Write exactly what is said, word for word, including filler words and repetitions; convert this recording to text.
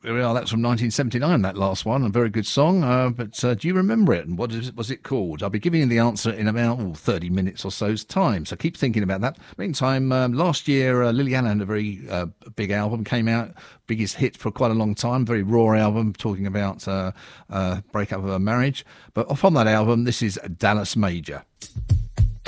There we are. That's from nineteen seventy-nine, that last one. A very good song. Uh, but uh, do you remember it? And what is, was it called? I'll be giving you the answer in about oh, thirty minutes or so's time. So keep thinking about that. Meantime, um, last year, uh, Lily Allen had a very uh, big album, came out, biggest hit for quite a long time, very raw album, talking about uh, uh, breakup of her marriage. But from that album, this is Dallas Major.